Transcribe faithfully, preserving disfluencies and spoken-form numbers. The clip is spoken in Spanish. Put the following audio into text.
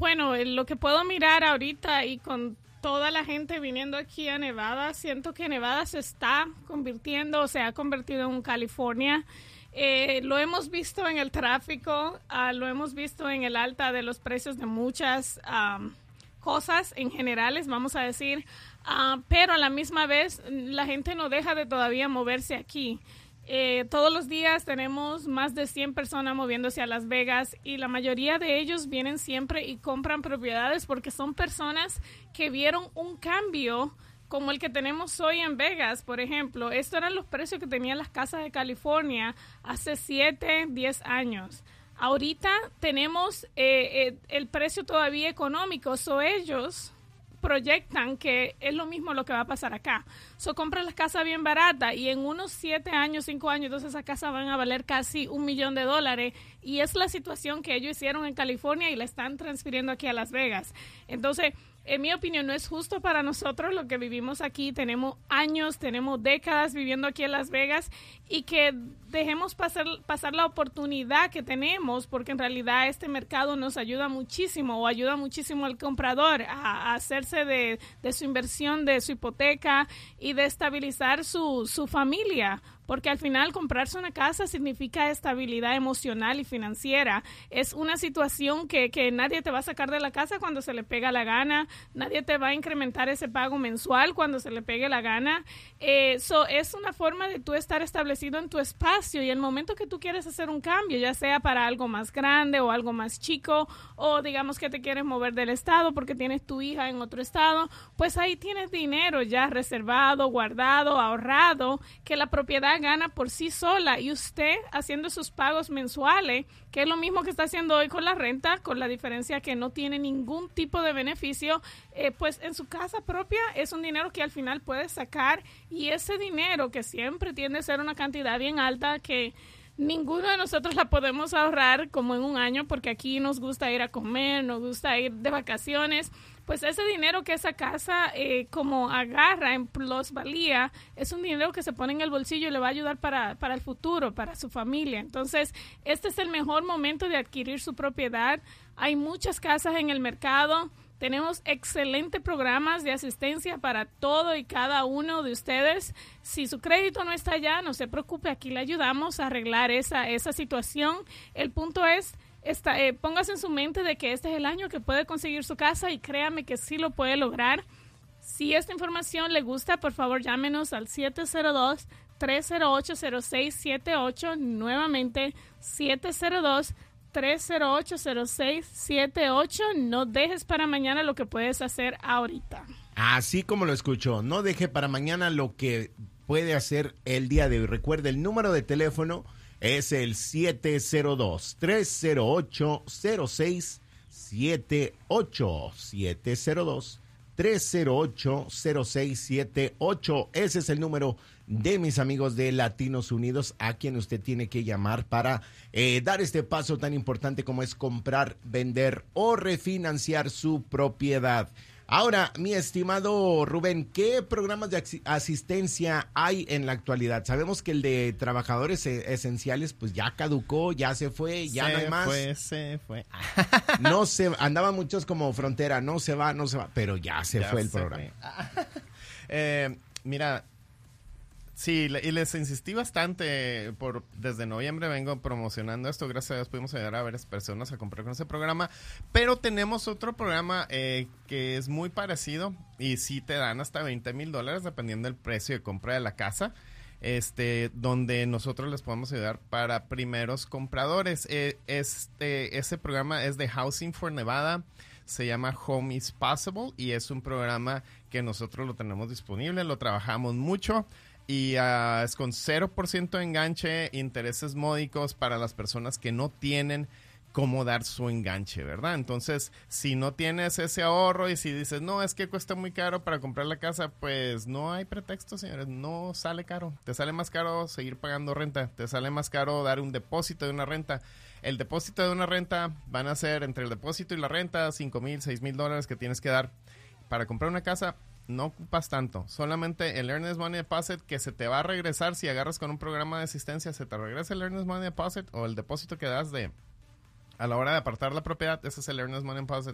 Bueno, lo que puedo mirar ahorita y con toda la gente viniendo aquí a Nevada, siento que Nevada se está convirtiendo, o se ha convertido en California. Eh, lo hemos visto en el tráfico, uh, lo hemos visto en el alta de los precios de muchas um, cosas en generales, vamos a decir, uh, pero a la misma vez la gente no deja de todavía moverse aquí. Eh, todos los días tenemos más de cien personas moviéndose a Las Vegas y la mayoría de ellos vienen siempre y compran propiedades porque son personas que vieron un cambio como el que tenemos hoy en Vegas, por ejemplo. Estos eran los precios que tenían las casas de California hace siete, diez años. Ahorita tenemos eh, eh, el precio todavía económico, so ellos proyectan que es lo mismo lo que va a pasar acá. So compran las casas bien baratas y en unos siete años, cinco años, entonces esas casas van a valer casi un millón de dólares y es la situación que ellos hicieron en California y la están transfiriendo aquí a Las Vegas. Entonces, en mi opinión, no es justo para nosotros lo que vivimos aquí. Tenemos años, tenemos décadas viviendo aquí en Las Vegas y que dejemos pasar, pasar la oportunidad que tenemos porque en realidad este mercado nos ayuda muchísimo o ayuda muchísimo al comprador a, a hacerse de, de su inversión, de su hipoteca y de estabilizar su, su familia. Porque al final comprarse una casa significa estabilidad emocional y financiera. Es una situación que, que nadie te va a sacar de la casa cuando se le pega la gana. Nadie te va a incrementar ese pago mensual cuando se le pegue la gana. Eh, so es una forma de tú estar establecido en tu espacio y el momento que tú quieres hacer un cambio, ya sea para algo más grande o algo más chico, o digamos que te quieres mover del estado porque tienes tu hija en otro estado, pues ahí tienes dinero ya reservado, guardado, ahorrado, que la propiedad gana por sí sola y usted haciendo sus pagos mensuales, que es lo mismo que está haciendo hoy con la renta, con la diferencia que no tiene ningún tipo de beneficio, eh, pues en su casa propia es un dinero que al final puede sacar y ese dinero que siempre tiende a ser una cantidad bien alta que ninguno de nosotros la podemos ahorrar como en un año porque aquí nos gusta ir a comer, nos gusta ir de vacaciones. Pues ese dinero que esa casa eh, como agarra en plusvalía es un dinero que se pone en el bolsillo y le va a ayudar para, para el futuro, para su familia. Entonces, este es el mejor momento de adquirir su propiedad. Hay muchas casas en el mercado. Tenemos excelentes programas de asistencia para todo y cada uno de ustedes. Si su crédito no está allá, no se preocupe, aquí le ayudamos a arreglar esa, esa situación. El punto es... Esta, eh, póngase en su mente de que este es el año que puede conseguir su casa y créame que sí lo puede lograr. Si esta información le gusta, por favor llámenos al siete cero dos, tres cero ocho, cero seis siete ocho, nuevamente siete cero dos, tres cero ocho, cero seis siete ocho. No dejes para mañana lo que puedes hacer ahorita. Así como lo escuchó, no deje para mañana lo que puede hacer el día de hoy. Recuerde, el número de teléfono es el siete cero dos, tres cero ocho, cero seis siete ocho. siete cero dos, tres cero ocho, cero seis siete ocho. Ese es el número de mis amigos de Latinos Unidos a quien usted tiene que llamar para eh, dar este paso tan importante como es comprar, vender o refinanciar su propiedad. Ahora, mi estimado Rubén, ¿qué programas de asistencia hay en la actualidad? Sabemos que el de trabajadores esenciales pues ya caducó, ya se fue, ya se no hay más. Se fue, se fue. No se, andaban muchos como frontera, no se va, no se va, pero ya se ya fue el se programa. Fue. eh, mira, sí, y les insistí bastante, por desde noviembre vengo promocionando esto, gracias a Dios pudimos ayudar a varias personas a comprar con ese programa, pero tenemos otro programa eh, que es muy parecido y sí te dan hasta veinte mil dólares dependiendo del precio de compra de la casa, este, donde nosotros les podemos ayudar para primeros compradores. Eh, este, ese programa es de Housing for Nevada, se llama Home is Possible y es un programa que nosotros lo tenemos disponible, lo trabajamos mucho. Y uh, es con cero por ciento de enganche, intereses módicos para las personas que no tienen cómo dar su enganche, ¿verdad? Entonces, si no tienes ese ahorro y si dices, no, es que cuesta muy caro para comprar la casa, pues no hay pretexto, señores, no sale caro. Te sale más caro seguir pagando renta, te sale más caro dar un depósito de una renta. El depósito de una renta van a ser entre el depósito y la renta, cinco mil, seis mil dólares que tienes que dar para comprar una casa. No ocupas tanto, solamente el Earnest Money Deposit que se te va a regresar si agarras con un programa de asistencia, se te regresa el Earnest Money Deposit o el depósito que das de a la hora de apartar la propiedad, ese es el Earnest Money Deposit